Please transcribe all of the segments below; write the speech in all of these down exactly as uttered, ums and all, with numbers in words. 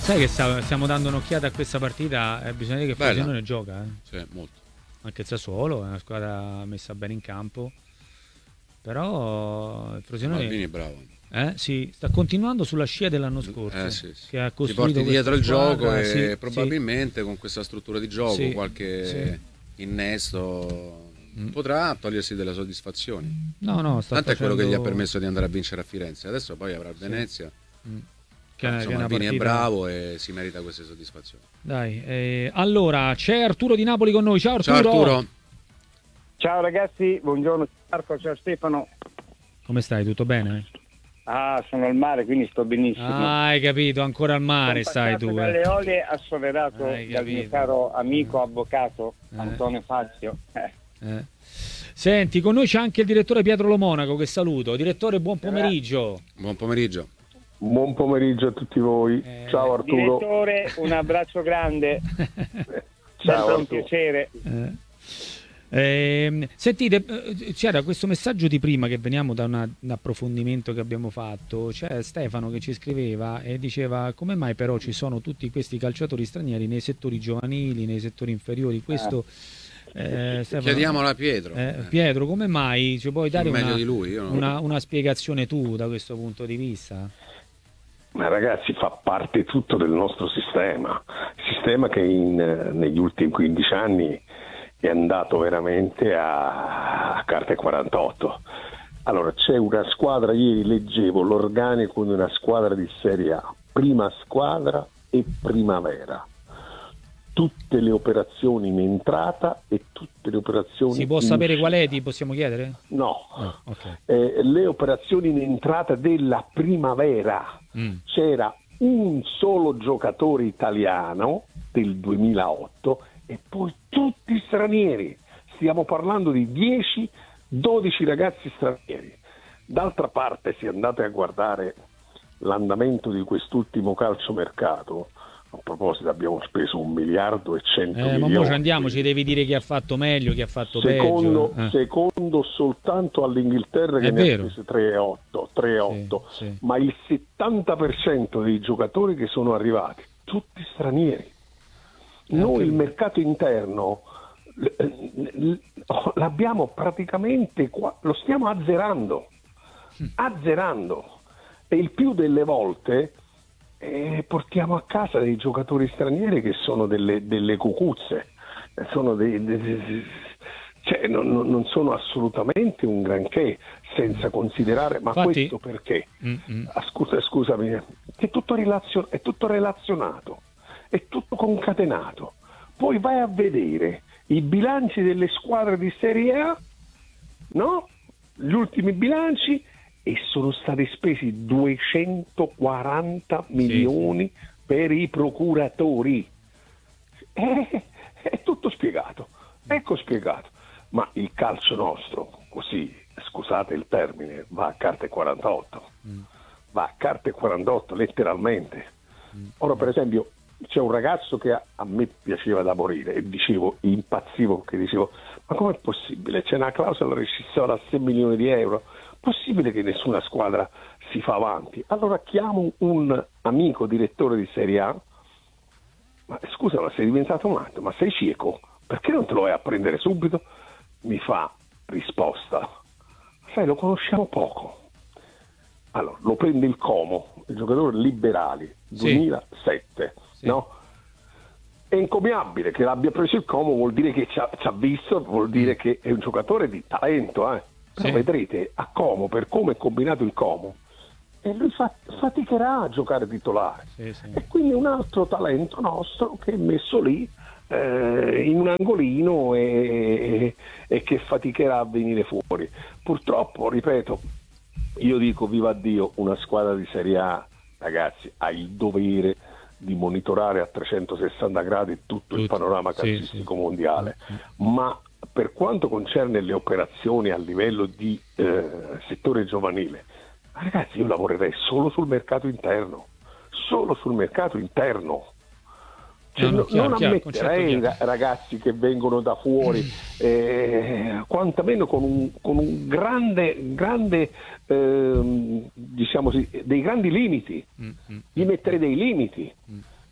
Sai che sta- stiamo dando un'occhiata a questa partita, eh, bisogna dire che Bella. Frosinone gioca, eh. Sì, molto. Anche il Sassuolo è una squadra messa bene in campo, però il Frosinone Maldini è bravo. eh, sì, sta continuando sulla scia dell'anno scorso, Eh, sì, sì. che ha Ti costruito porti dietro questa il gioco squadra, e sì, probabilmente con questa struttura di gioco Sì, qualche innesto Mm. potrà togliersi delle soddisfazioni. sì. No, no, sta Tanto è quello che gli ha facendo- permesso di andare a vincere a Firenze. Adesso poi avrà Venezia. Mm. Che, è- che è Insomma, una Vini è partita- bravo e si merita queste soddisfazioni. Dai, eh, allora c'è Arturo di Napoli con noi. Ciao Arturo. Ciao Arturo. Ciao ragazzi, buongiorno Marco, ciao Stefano. Come stai? Tutto bene? Ah, sono al mare, quindi sto benissimo. Ah, hai capito, ancora al mare Sono stai passato tu. dalle Eh. olie assoverato Hai dal mio capito. caro amico avvocato Eh. Antonio Fazio. Eh. Eh. Senti, con noi c'è anche il direttore Pietro Lo Monaco, che saluto. Direttore, buon pomeriggio. Buon pomeriggio. Buon pomeriggio a tutti voi. Eh, Ciao Arturo. Direttore, un abbraccio grande, Ciao sempre un Arturo. piacere. Eh. Ehm, sentite, eh, c'era questo messaggio di prima che veniamo da una- un approfondimento che abbiamo fatto. C'è Stefano che ci scriveva e diceva: come mai però ci sono tutti questi calciatori stranieri nei settori giovanili, nei settori inferiori? Questo eh, Stefano, Chiediamolo a Pietro. eh, Pietro, come mai? Ci puoi dare Meglio una, di lui, io non- una, una spiegazione tu da questo punto di vista? Ma ragazzi, fa parte tutto del nostro sistema, sistema che in, eh, negli ultimi quindici anni è andato veramente a, a carte quarantotto. Allora, c'è una squadra, ieri leggevo l'organico di una squadra di Serie A, prima squadra e primavera. Tutte le operazioni in entrata e tutte le operazioni Si può in sapere uscita. qual è? Ti possiamo chiedere? No, No, ok. eh, le operazioni in entrata della primavera. Mm. C'era un solo giocatore italiano del duemilaotto e poi tutti stranieri. Stiamo parlando di dieci dodici ragazzi stranieri. D'altra parte, se andate a guardare l'andamento di quest'ultimo calciomercato, a proposito abbiamo speso un miliardo e cento Eh, ma milioni. mo ci andiamo, ci devi dire chi ha fatto meglio, chi ha fatto Secondo, peggio. eh. secondo soltanto all'Inghilterra che È ne vero. ha spese tre virgola otto, tre virgola otto, Sì, sì. ma il settanta per cento dei giocatori che sono arrivati, tutti stranieri. Noi il mercato interno l- l- l'abbiamo praticamente qua, lo stiamo azzerando, azzerando e il più delle volte eh, portiamo a casa dei giocatori stranieri che sono delle, delle cucuzze, eh, sono dei, dei- cioè, non, non- non sono assolutamente un granché, senza considerare, ma Infatti- questo perché? Mm, mm. Ah, scusa, scusami, è tutto, relazio- è tutto relazionato, è tutto concatenato. Poi vai a vedere i bilanci delle squadre di Serie A, no? Gli ultimi bilanci, e sono stati spesi duecentoquaranta milioni per i procuratori. È, è tutto spiegato, ecco spiegato. Ma il calcio nostro, così, scusate il termine, va a carte quarantotto. Va a carte quarantotto, letteralmente. Ora, per esempio, c'è un ragazzo che a, a me piaceva da morire e dicevo, impazzivo, perché dicevo, ma com'è possibile? C'è una clausola rescissoria a sei milioni di euro, possibile che nessuna squadra si fa avanti? Allora chiamo un amico direttore di Serie A, ma scusa, ma sei diventato matto, ma sei cieco? Perché non te lo vai a prendere subito? Mi fa risposta, sai, lo conosciamo poco. Allora, lo prende il Como, il giocatore Liberali, Sì. duemilasette, Sì. no? È incommiabile che l'abbia preso il Como, vuol dire che ci ha, ci ha visto, vuol dire che è un giocatore di talento, eh. Però Sì. vedrete, a Como, per come è combinato il Como, e lui fa- faticherà a giocare titolare. Sì, sì. E quindi un altro talento nostro che è messo lì eh, in un angolino e, e che faticherà a venire fuori. Purtroppo, ripeto, io dico viva Dio, una squadra di Serie A, ragazzi, ha il dovere di monitorare a trecentosessanta gradi tutto il Tutto, panorama sì, calcistico sì. mondiale, ma per quanto concerne le operazioni a livello di eh, settore giovanile, ragazzi, io lavorerei solo sul mercato interno, solo sul mercato interno. Cioè, No, no, no- chiaro, non chiaro, ammetterei concetto ra- ragazzi che vengono da fuori, eh, quantomeno con un, con un grande, grande ehm, diciamo sì, dei grandi limiti. Mm, mm. Gli metterei dei limiti.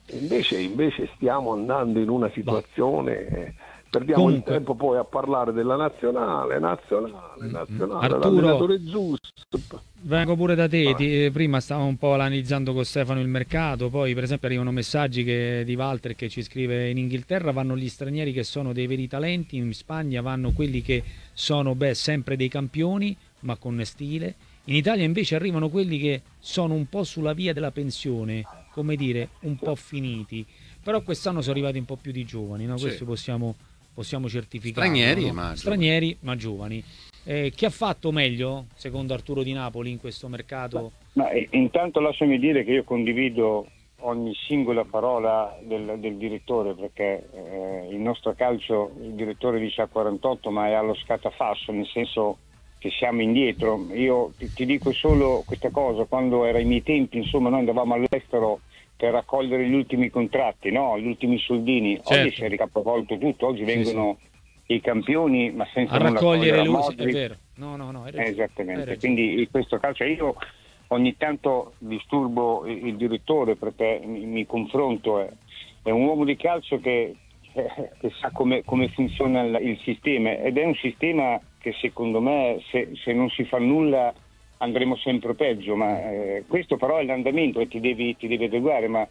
Invece, invece stiamo andando in una situazione, eh, perdiamo Comunque, il tempo poi a parlare della nazionale, nazionale, nazionale, Arturo, l'allenatore giusto. vengo pure da te, ti, prima stavamo un po' analizzando con Stefano il mercato, poi per esempio arrivano messaggi che, di Walter che ci scrive: in Inghilterra vanno gli stranieri che sono dei veri talenti, in Spagna vanno quelli che sono beh, sempre dei campioni ma con stile, in Italia invece arrivano quelli che sono un po' sulla via della pensione, come dire, un po' finiti, però quest'anno sono arrivati un po' più di giovani, no? Sì. Questo possiamo, possiamo certificare. Stranieri, no? ma Stranieri ma giovani. Eh, chi ha fatto meglio, secondo Arturo Di Napoli, in questo mercato? Ma, eh, intanto lasciami dire che io condivido ogni singola parola del, del direttore, perché eh, il nostro calcio, il direttore dice a quarantotto, ma è allo scatafasso, nel senso che siamo indietro. Io ti, ti dico solo questa cosa: quando era ai miei tempi, insomma, noi andavamo all'estero per raccogliere gli ultimi contratti, no? Gli ultimi soldini. Certo. Oggi si è ricapovolto tutto, oggi Sì, vengono i campioni, ma senza A nulla raccogliere togliere a l'uso, è Modric. vero. No, no, no, hai ragione, Eh, hai Esattamente, ragione. quindi in questo calcio io ogni tanto disturbo il, il direttore, perché mi, mi confronto, è, è un uomo di calcio che, eh, che sa come, come funziona il, il sistema, ed è un sistema che secondo me se, se non si fa nulla andremo sempre peggio, ma eh, questo però è l'andamento e ti devi, ti devi adeguare, ma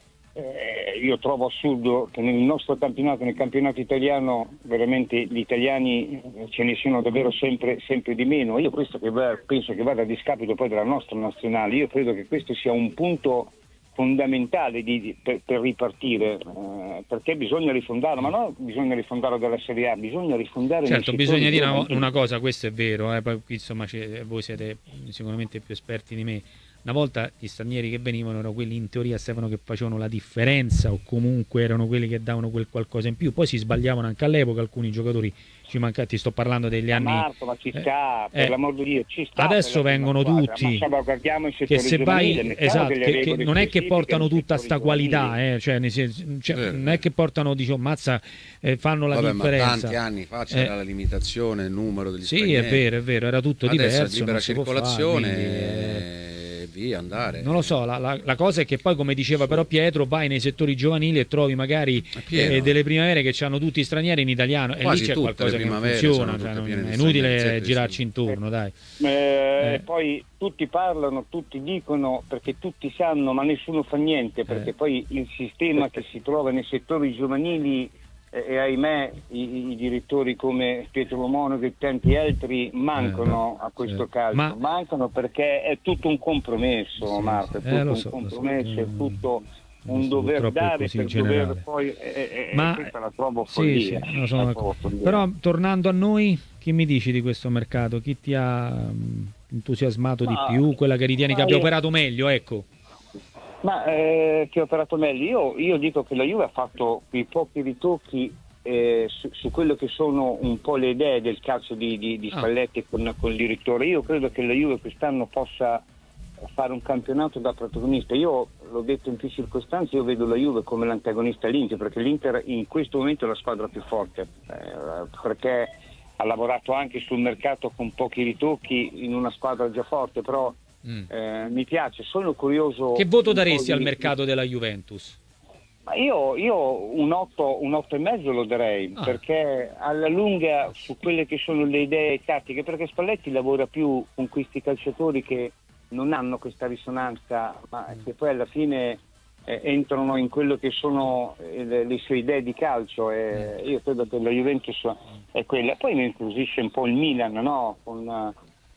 Eh, io trovo assurdo che nel nostro campionato, nel campionato italiano, veramente gli italiani ce ne siano davvero sempre, sempre di meno. Io questo che va, penso che vada a discapito poi della nostra nazionale. Io credo che questo sia un punto fondamentale di, di, per, per ripartire, eh, perché bisogna rifondarlo, ma non bisogna rifondarlo dalla Serie A, bisogna rifondare. Certo, nel bisogna dire una, settore una cosa, questo è vero, eh, poi qui, insomma c- voi siete sicuramente più esperti di me. Una volta gli stranieri che venivano erano quelli in teoria, Stefano, che facevano la differenza, o comunque erano quelli che davano quel qualcosa in più. Poi si sbagliavano anche all'epoca, alcuni giocatori ci mancati, ti sto parlando degli Ma anni. Marco, ma ci eh, sta, per eh, l'amor di Dio, ci sta. Adesso per la prima vengono squadra, tutti, ma salvaguardiamo il che settore se vai, giovanile, mettiamo esatto, delle che, che regole non è che specifiche portano nel tutta settore sta qualità, giovanile. eh, cioè, nel senso- cioè, Vero. non è che portano, diciamo, mazza, eh, fanno la Vabbè, ma differenza. tanti anni fa c'era Eh, la limitazione, il numero degli Sì, stranieri. è vero, è vero, era tutto Adesso diverso. è libera non si può fare, circolazione quindi, eh, e via andare. non lo so, la, la- la cosa è che poi, come diceva però Pietro, vai nei settori giovanili e trovi magari È pieno. eh, delle primavere che hanno tutti stranieri in italiano, e lì Quasi c'è tutte qualcosa le che non primavere funziona, sono cioè, tutte non- piene di è stranieri, inutile sempre di girarci stranieri. intorno, dai. Eh, Eh. Poi tutti parlano, tutti dicono, perché tutti sanno, ma nessuno fa niente, perché Eh. poi il sistema che si trova nei settori giovanili, eh, e ahimè i, i direttori come Pietro Monaco e tanti altri mancano Eh, a questo sì. calcio, Ma- mancano perché è tutto un compromesso, Sì, Marco, è sì. tutto Eh, lo un so, lo so. compromesso, è Mm. tutto un Questo dover purtroppo è dare così per in generale. dover poi, eh, eh, Ma questa la trovo sì, follia. sì, no, sono la d'accordo. trovo follia. Però tornando a noi, chi mi dici di questo mercato? Chi ti ha mh, entusiasmato di Ma- più? Quella che ritieni che ma abbia io- operato meglio, ecco. Ma eh, che ha operato meglio? Io, io dico che la Juve ha fatto quei pochi ritocchi eh, su, su quello che sono un po' le idee del calcio di, di, di Ah. Spalletti con, con il direttore. Io credo che la Juve quest'anno possa fare un campionato da protagonista. Io l'ho detto in più circostanze, io vedo la Juve come l'antagonista all'Inter, perché l'Inter in questo momento è la squadra più forte, eh, perché ha lavorato anche sul mercato con pochi ritocchi in una squadra già forte, però Mm. eh, mi piace, sono curioso. Che voto un po' daresti di- al mercato della Juventus? Ma io, io un otto, un otto e mezzo lo darei, Ah. perché alla lunga su quelle che sono le idee tattiche, perché Spalletti lavora più con questi calciatori che non hanno questa risonanza, ma che poi alla fine eh, entrano in quello che sono eh, le, le sue idee di calcio, e io credo che la Juventus è quella. Poi mi incuriosisce un po' il Milan, no? Con,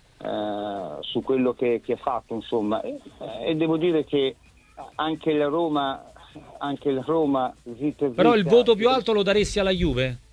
eh, su quello che, che ha fatto, insomma, e, e devo dire che anche la Roma anche la Roma zitto, Però il zitto, voto più alto lo daresti alla Juve?